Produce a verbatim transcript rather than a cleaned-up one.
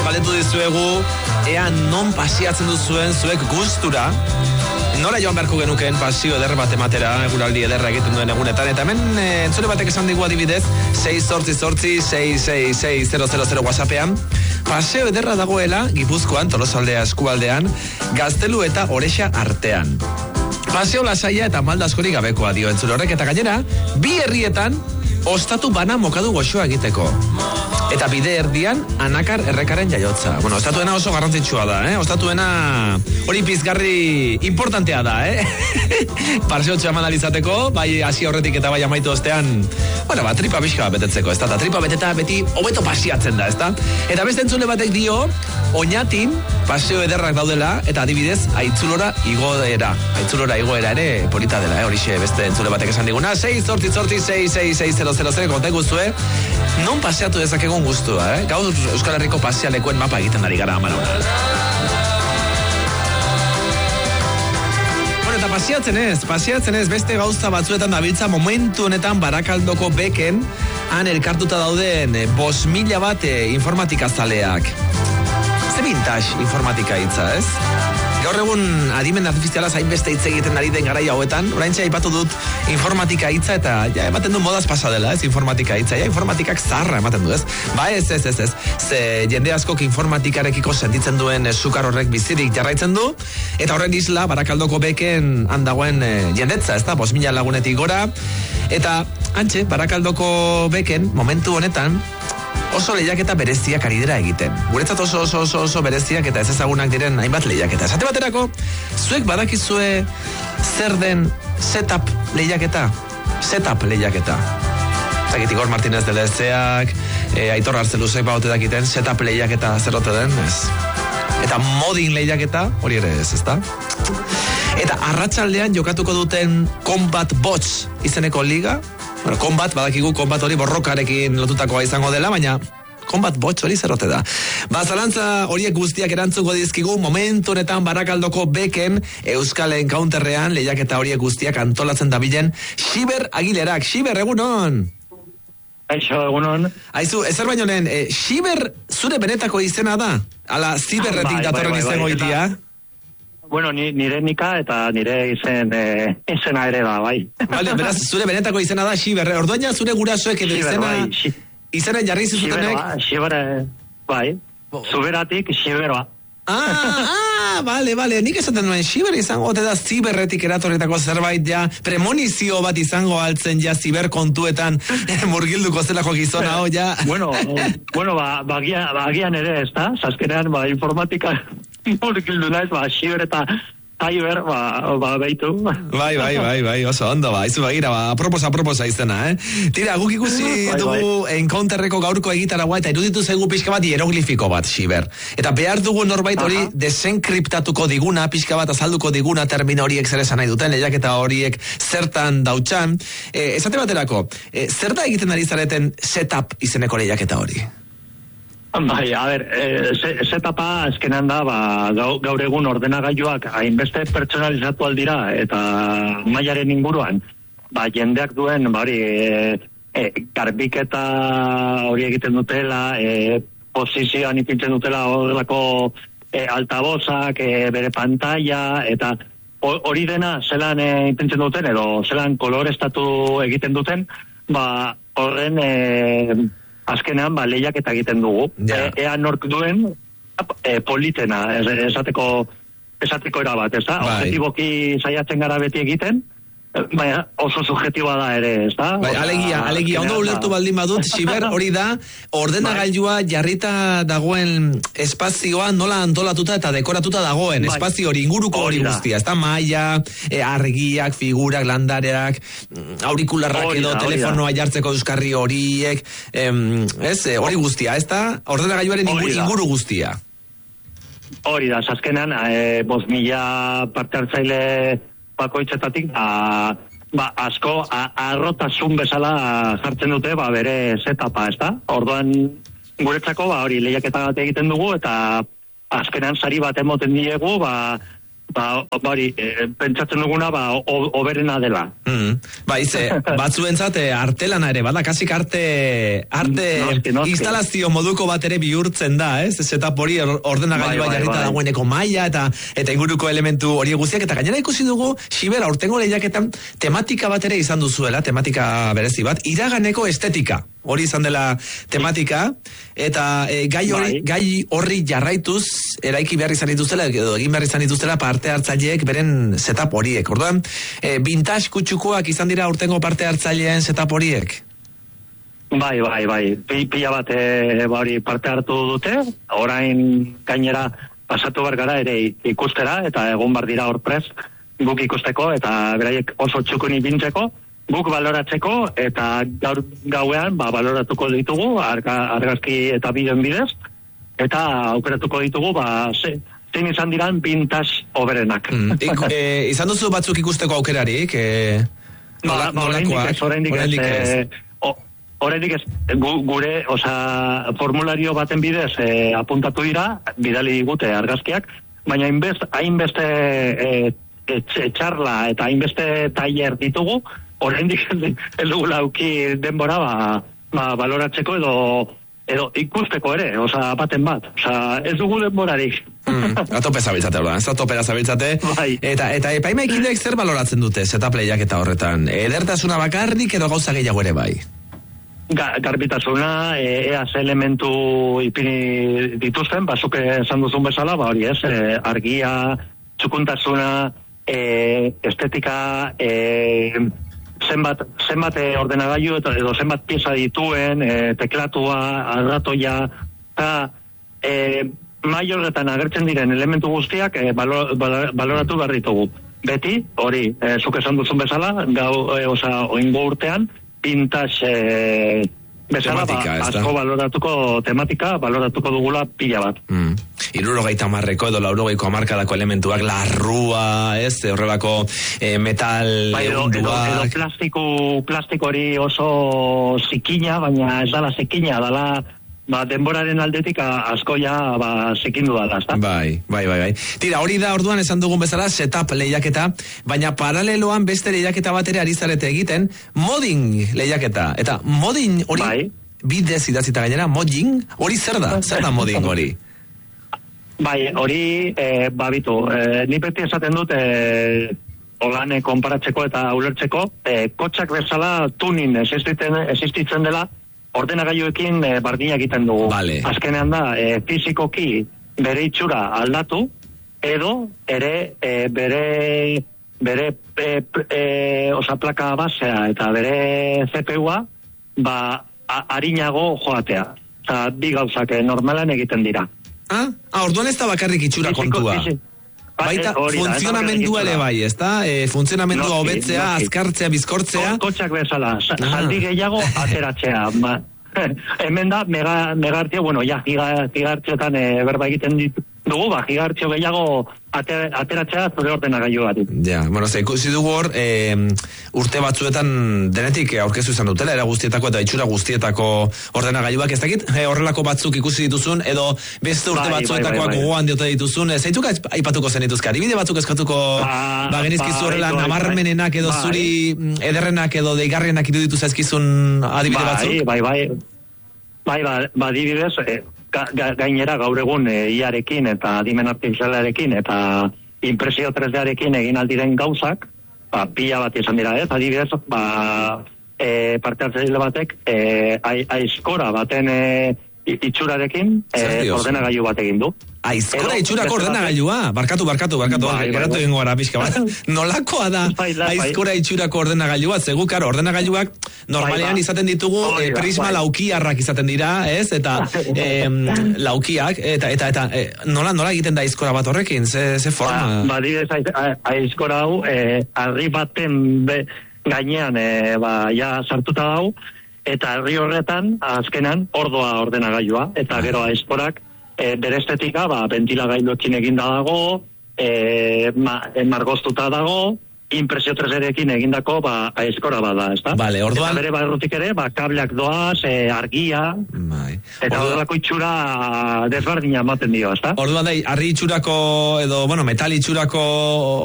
galdetu dizuegu, ea non pasiatzen duzuen zuek gustura, nola joan beharko genukeen pasio eder bat ematera, eguraldi ederra egiten duen egunetan, eta hemen e, entzule batek esan digu adibidez, sei zortzi zortzi, sei sei sei zero zero zero WhatsAppean, paseo ederra dagoela, Gipuzkoan, Tolosaldea eskualdean, Gaztelu eta Orexa artean. Paseo lasaia eta malda askorik gabekoa dio entzule horrek, eta gainera, bi herrietan, ostatu bana mokadu goxoa egiteko. Eta bide erdian, anakar errekaren jaiotza. Bueno, ostatuena oso garrantzitsua da, eh? Ostatuena hori pizgarri importantea da, eh? Parseotxo eman alizateko, bai hasi horretik eta bai amaitu ostean, bueno, ba, tripa pixka betetzeko, ez da? Ta tripa beteta beti hobeto pasiatzen da, ez da? Eta beste entzule batek dio, Oñatin paseo ederrak daudela, eta adibidez, Aitzulora igoera. Aitzulora igoera ere polita dela, eh? Horixe beste entzule batek esan diguna. sei zortzi zortzi sei sei sei zero zero zero kontek guztue, non paseatu dezakegun guztua, eh? Gaur Euskal Herriko pasealekuen mapa egiten ari gara amara hona. Bueno, eta pasiatzen ez, pasiatzen ez, beste gauza batzuetan dabiltza momentu honetan Barakaldoko beken, han elkartuta dauden bos mila bat informatika zaleak. Ze vintage informatika hitza, ez? Gaur egun adimen artifiziala zainbeste hitz egiten ari den garaia hauetan, oraintxe aipatu dut informatika hitza eta ja ematen du modaz pasa dela, ez informatika hitza, ja informatikak zarra ematen du, ez? Ba ez, ez, ez, ez, ze jende askok informatikarekiko sentitzen duen sukar horrek bizirik jarraitzen du, eta horren isla Barakaldoko beken handagoen e, jendetza, ez da, bos mila lagunetik gora, eta antxe, Barakaldoko beken momentu honetan, oso lehiaketa bereziak ari dira egiten. Guretzat oso oso oso oso bereziak eta ez ezagunak diren hainbat lehiaketa. Esate baterako, zuek badakizue zer den setup lehiaketa? Setup lehiaketa. Zagit Igor Martínez de Lezeak, e, Aitor Arzeluzek baute dakiten setup lehiaketa zerrote den, ez? Eta modding lehiaketa, hori ere ez, ezta? Eta arratsaldean jokatuko duten Combat Bots izeneko liga. Bueno, Combat, badakigu Combat hori borrokarekin lotutakoa izango dela, baina Combat Bots hori zerrote da. Ba, zalantza horiek guztiak erantzuko dizkigu momentu honetan Barakaldoko beken Euskal Encounterrean lehiaketa horiek guztiak antolatzen dabilen Xiber Agilerak. Xiber, egunon! Aixo, egunon. Aizu, ezer baino lehen, e, Xiber zure benetako izena da? Ala, ziberretik ah, datorren bai, bai, izango bai, itia? Bueno, ni, nire nika eta nire izen eh, izena ere da, bai. Vale, beraz, zure benetako izena da Xiber. Orduaina zure gurasoek edo izena, bai, xi... izena jarri zuzutenek? Xiber, bai. Zuberatik Xiberoa. Ah, ah, vale, vale. Nik esaten duen Xiber izango ote da ziberretik eratorretako zerbait ja, premonizio bat izango altzen ja ziber kontuetan murgilduko zelako gizona ho ja. Bueno, bueno, ba, bagian, bagian ere, ez da? Zazkenean, ba, informatika murgildu naiz, ba, Xiber eta Cyber, ba, ba, behitu. Bai, bai, bai, bai, oso ondo, ba, izu bagira, ba, apropos, aproposa izena, eh? Tira, guk ikusi bai, dugu bai. Encounterreko gaurko egitaragoa, eta iruditu zaigu pixka bat hieroglifiko bat, Xiber. Eta behar dugu norbait hori uh-huh. desenkriptatuko diguna, pixka bat azalduko diguna termino horiek zer esan nahi duten, lehiaketa horiek zertan dautxan. E, esate baterako, e, zer da egiten ari zareten setup izeneko lehiaketa hori? Bai, a ber, setapa e, eskenan da, ba, gaur egun ordenagailuak hainbeste pertsonalizatu aldira eta mailaren inguruan, ba, jendeak duen, ba, hori, e, e, garbiketa hori egiten dutela, e, posizioan ipintzen dutela horrelako e, altabozak, e, bere pantalla, eta hori dena zelan e, ipintzen duten, edo zelan kolorestatu egiten duten, ba, horren... E, azkenean, ba, lehiaketa egiten dugu. Yeah. E, ea nork duen e, politena, esateko esateko erabat, ez da? Bai. Objetiboki saiatzen gara beti egiten, baina oso subjetiboa da ere, ez da? Bai, alegia, alegia, ondo ulertu baldin badut, Xiber, hori da, ordenagailua jarrita dagoen espazioa nola antolatuta eta dekoratuta dagoen, bai. Espazio hori, inguruko hori guztia, ez da? Maia, e, argiak, figurak, landareak, aurikularrak edo, da, telefonoa jartzeko euskarri horiek, em, ez, hori guztia, ez da? Ordenagailuaren inguru, inguru guztia. Hori da, azkenan, e, bost mila parte hartzaile bakoitzetatik, ba, ba asko a, arrotasun bezala jartzen dute, ba, bere setapa, ez da? Orduan, guretzako, ba, hori lehiaketa bat egiten dugu, eta azkenan sari bat emoten diegu, ba, ba, bari, e, pentsatzen duguna, ba, oberena dela. Mm. Ba, ize, batzuentzat artelana ere, bada, kasik arte, arte noski, noski. Instalazio moduko bat ere bihurtzen da, ez? Setup hori ordenagailua bai, bai, jarrita bai. Dagoeneko maila, eta eta inguruko elementu hori guztiak, eta gainera ikusi dugu, Xiber, aurtengo lehiaketan tematika bat ere izan duzuela, tematika berezi bat, iraganeko estetika. Hori izan dela tematika, eta e, gai hori gai horri jarraituz, eraiki behar izan dituztela, edo egin behar izan dituztela parte hartzaileek beren setup horiek. Orduan, e, vintage kutsukoak izan dira urtengo parte hartzaileen setup horiek? Bai, bai, bai. Pila bat e, bari parte hartu dute, orain gainera pasatu behar gara ere ikustera, eta egon bar dira horprez, guk ikusteko, eta beraiek oso txukuni bintzeko, guk baloratzeko, eta gaur gauean ba, baloratuko ditugu, arga, argazki eta bideoen bidez, eta aukeratuko ditugu, ba, ze, zein izan diran vintage oberenak. Mm, ik, e, izan duzu batzuk ikusteko aukerarik? E, nola, ba, nolakoak? Oraindik ez, ez. Oraindik ez, gure, oza, formulario baten bidez e, apuntatu dira, bidali digute argazkiak, baina hainbeste, hainbeste e, etxarla eta hainbeste tailer ditugu, oraindik ez dugu lauki denbora ba, ba, baloratzeko edo edo ikusteko ere, oza, baten bat. Oza, ez dugu denborarik. Mm, atope zabiltzate, ez atopera zabiltzate. Bai. Eta, eta epaimaikideek zer baloratzen dute setup lehiaketa horretan? Edertasuna bakarrik edo gauza gehiago ere bai? Ga, garbitasuna, e, ea ze elementu ipini dituzten, bazuk esan duzun bezala, ba hori ez, e, argia, txukuntasuna, e, estetika, e, zenbat, zenbat ordenagailu edo zenbat pieza dituen, e, teklatua, arratoia, eta e, mai horretan agertzen diren elementu guztiak e, balor, balor, baloratu behar ditugu. Beti, hori, e, zuk esan duzun bezala, gau, e, oza, oingo urtean, vintage e, bezala, tematika, ba, asko baloratuko tematika, baloratuko dugula pila bat. Mm. Irurogeita marreko edo laurogeiko amarkadako elementuak, larrua, ez, horrelako e, metal ba, edo, edo, edo plastiko, plastiko hori oso zikina, baina ez dala zikina, dala ba, denboraren aldetik asko ja ba, zikindu dala, ezta? Bai, bai, bai, bai. Tira, hori da orduan esan dugun bezala setup lehiaketa, baina paraleloan beste lehiaketa bat ere ari zarete egiten, modding lehiaketa. Eta modding hori, bai. Bidez idatzita gainera, modding, hori zer da? Zer da modding hori? Bai, hori, e, babitu, e, ni beti esaten dut, e, olane konparatzeko eta ulertzeko, e, kotxak bezala tunin existitzen, existitzen dela, ordenagailuekin e, bardina egiten dugu. Vale. Azkenean da, e, fizikoki bere itxura aldatu, edo ere e, bere bere e, e, osa plaka basea eta bere C P U-a ba, harinago joatea. Eta bi gauzak normalan egiten dira. Ah, ah orduan ez da bakarrik itxura Fiziko, kontua. Fizi, Baita, hori, funtzionamendua ere bai, ez da? E, funtzionamendua hobetzea, azkartzea, bizkortzea. Kotxak bezala, saldi gehiago ateratzea. Ma, hemen da, mega, megartio, bueno, ja, gigartioetan e, berba egiten ditu. Dugu, ba, gigartio gehiago ater, ateratzea zure ordenagailu bat. Ja, bueno, ze ikusi dugu hor, e, urte batzuetan denetik aurkeztu izan dutela, era guztietako eta itxura guztietako ordenagailuak, ez dakit, e, horrelako batzuk ikusi dituzun, edo beste urte bai, batzuetakoak bai, bai, bai. gogoan diote dituzun, e, zeituk aipatuko zen dituzka, adibide batzuk eskatuko, ba, ba genizkizu horrela, ba, nabarmenenak edo bai. Zuri ederrenak edo deigarrenak iruditu zaizkizun adibide bai, batzuk? Bai, bai, bai, bai, ba, adibidez, e, Ga, gainera gaur egun e, iarekin eta adimen artifizialarekin eta impresio tres D-arekin egin aldiren gauzak, ba, pila bat izan dira, ez? Adibidez, ba, e, parte hartzaile batek e, aizkora baten e, itxurarekin e, ordenagailu bat egin du. Aizkora itxurako ordenagailua? Barkatu, barkatu, barkatu, bai, geratu egingo gara pixka bat. Nolakoa da aizkora itxurako ordenagailua? Zegu, karo, ordenagailuak normalean izaten ditugu e, prisma laukiarrak izaten dira, ez? Eta e, laukiak, eta eta eta e, nola nola egiten da aizkora bat horrekin? Ze, ze forma? Ba, dibez, aizkora hau, e, arri baten be, gainean, e, ba, ja sartuta dau, eta herri horretan, azkenan, ordoa ordenagailua, eta gero aizkorak, e, bere estetika, ba, ventilagailuekin eginda dago, e, ma, margoztuta dago, impresio treserekin egindako ba, eskora bada, ezta? Vale, orduan... Eta bere barrutik ere, ba, kableak doaz, e, argia, bai. eta Orduan... horrelako itxura desberdina ematen dio, ezta? Orduan da, harri itxurako, edo, bueno, metal itxurako